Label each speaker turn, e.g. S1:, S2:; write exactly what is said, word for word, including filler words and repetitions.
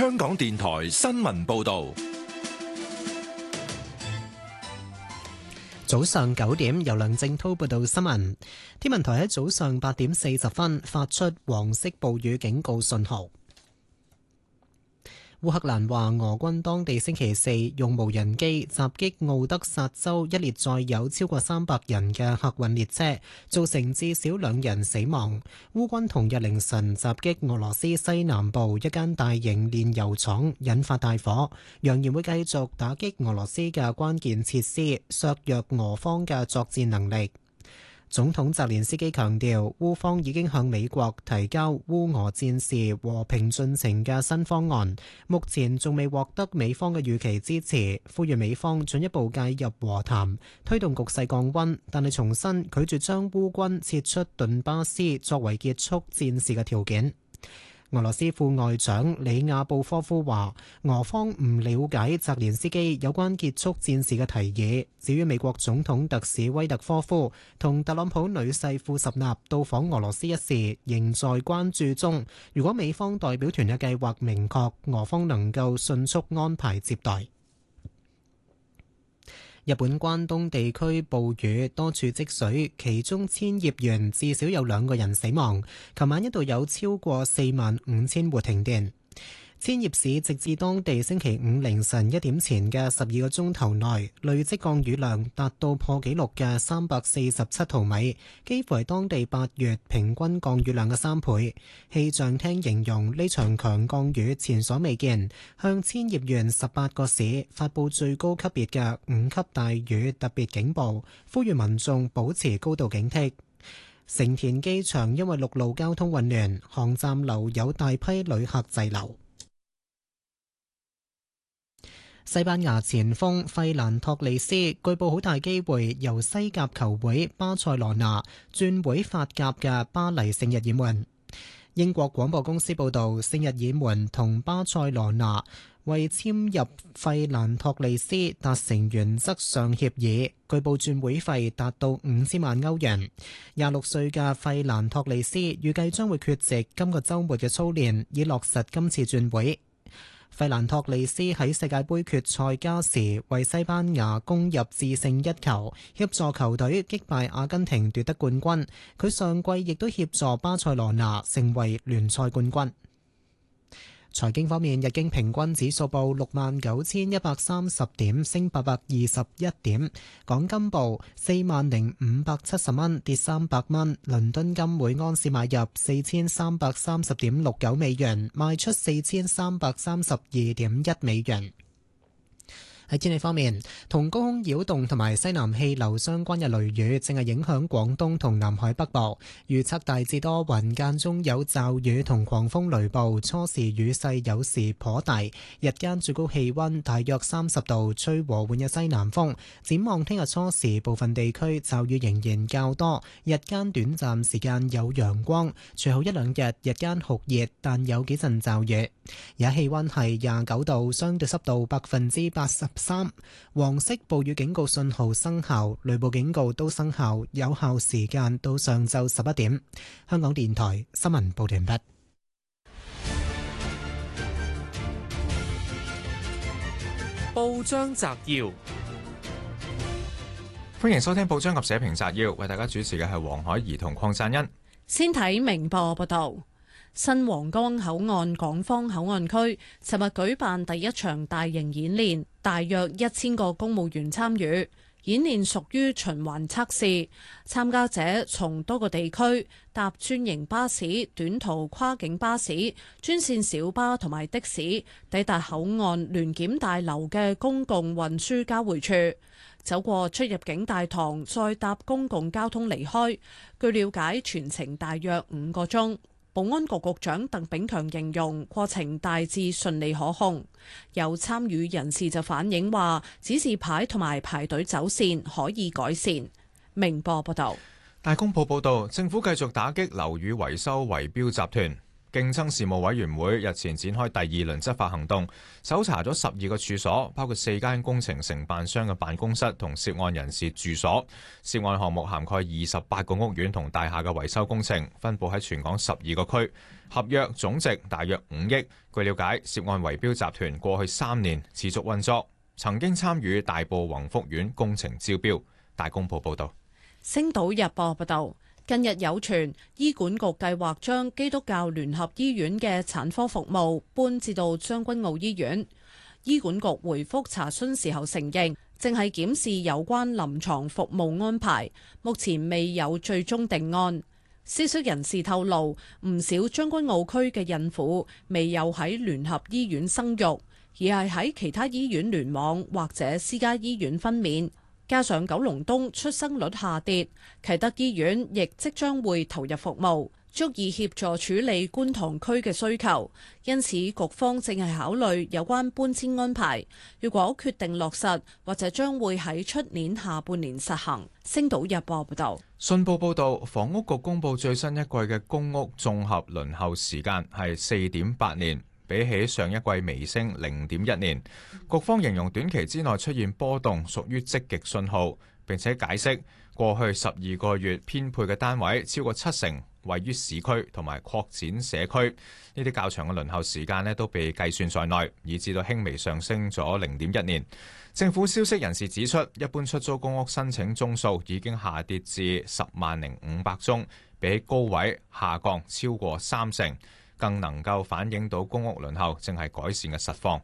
S1: 香港電台新聞報道。
S2: 早上九點，由梁正濤報道新聞。天文台喺早上八點四十分發出黃色暴雨警告信號。烏克蘭話，俄軍當地星期四用無人機襲擊奧德薩州一列載有超過三百人嘅客運列車，造成至少兩人死亡。烏軍同日凌晨襲擊俄羅斯西南部一間大型煉油廠，引發大火，揚言會繼續打擊俄羅斯嘅關鍵設施，削弱俄方嘅作戰能力。總統澤連斯基強調，烏方已經向美國提交烏俄戰事和平進程嘅新方案，目前仲未獲得美方嘅預期支持，呼籲美方進一步介入和談，推動局勢降溫，但係重申拒絕將烏軍撤出頓巴斯作為結束戰事嘅條件。俄羅斯副外長里亞布科夫話，俄方唔了解澤連斯基有關結束戰事嘅提議。至於美國總統特使威特科夫同特朗普女婿庫什納到訪俄羅斯一事，仍在關注中。如果美方代表團嘅計劃明確，俄方能夠迅速安排接待。日本關東地區暴雨，多處積水，其中千葉縣至少有兩個人死亡。琴晚一度有超過四萬五千戶停電。千葉市直至當地星期五凌晨一點前嘅十二個鐘頭內，累積降雨量達到破紀錄嘅三百四十七毫米，幾乎係當地八月平均降雨量嘅三倍。氣象廳形容呢場強降雨前所未見，向千葉縣十八個市發布最高級別嘅五級大雨特別警報，呼籲民眾保持高度警惕。成田機場因為陸路交通混亂，航站留有大批旅客滯留。西班牙前鋒費蘭托利斯據報好大機會由西甲球會巴塞羅那轉會法甲嘅巴黎聖日耳門。英國廣播公司報導，聖日耳門同巴塞羅那為簽入費蘭托利斯達成原則上協議，據報轉會費達到五千萬歐元。廿六歲嘅費蘭托利斯預計將會缺席今個週末嘅操練，以落實今次轉會。費蘭托利斯喺世界盃決賽加時為西班牙攻入致勝一球，協助球隊擊敗阿根廷奪得冠軍。佢上季亦都協助巴塞羅那成為聯賽冠軍。財經方面，日經平均指數報六萬九千一百三十點，升八百二十一點。港金報四萬零五百七十蚊，跌三百蚊。倫敦金每安士買入四千三百三十點六九美元，賣出四千三百三十二點一美元。喺天氣方面，同高空擾動同埋西南氣流相關嘅雷雨正係影響廣東同南海北部，預測大致多雲，間中有驟雨同狂風雷暴，初時雨勢有時頗大，日間最高氣溫大約三十度，吹和緩嘅西南風。展望聽日初時，部分地區驟雨仍然較多，日間短暫時間有陽光，隨後一兩日日間酷熱，但有幾陣驟雨。而家氣溫係廿九度，相對濕度百分之八十三，黃色暴雨警告信號生效，雷暴警告都生效，有效時間到上晝十一點。香港電台新聞報道完畢。
S3: 報章摘要，歡迎收聽報章及社評摘要，為大家主持嘅係黃海怡同鄺贊恩。
S4: 先睇明報報道。新皇崗口岸港方口岸區尋日舉辦第一場大型演練，大約一千個公務員參與。演練屬於循環測試，參加者從多個地區搭專營巴士、短途跨境巴士、專線小巴同埋的士，抵達口岸聯檢大樓嘅公共運輸交匯處，走過出入境大堂，再搭公共交通離開。據了解，全程大約五個鐘。保安局局長鄧炳強形容過程大致順利可控，有參與人士就反映話，指示牌同埋排隊走線可以改善。明報報道。
S3: 大公報報道，政府繼續打擊樓宇維修圍標集團。 競爭事務委員會日前展開第二輪執法行動，搜查咗十二個處所，包括四間工程承辦商嘅辦公室同涉案人士住所。涉案項目涵蓋二十八個屋苑同大廈嘅維修工程，分佈喺全港十二個區，合約總值大約五億。據了解，涉案圍標集團過去三年持續運作，曾經參與大埔宏福苑工程招標。大公報報道。
S4: 星島日報報道。近日有傳，醫管局計劃將基督教聯合醫院嘅產科服務搬至到將軍澳醫院。醫管局回覆查詢時候承認，正係檢視有關臨床服務安排，目前未有最終定案。消息人士透露，唔少將軍澳區嘅孕婦未有喺聯合醫院生育，而係喺其他醫院聯網或者私家醫院分娩。加上九龍東出生率下跌，啟德醫院亦即將會投入服務，足以協助處理觀塘區嘅需求。因此，局方正係考慮有關搬遷安排。如果決定落實，或者將會喺出年下半年實行。星島日報報道。
S3: 信報報道，房屋局公布最新一季嘅公屋綜合輪候時間係四點八年。比起上一季微升零點一年，局方形容短期之內出現波動屬於積極信號，並且解釋過去十二個月編配嘅單位超過七成位於市區同埋擴展社區，呢啲較長嘅輪候時間呢都被計算在內，以至到輕微上升咗零點一年。政府消息人士指出，一般出租公屋申請宗數已經下跌至十萬零五百宗，比起高位下降超過三成。更能夠反映到公屋輪候正係改善嘅實況。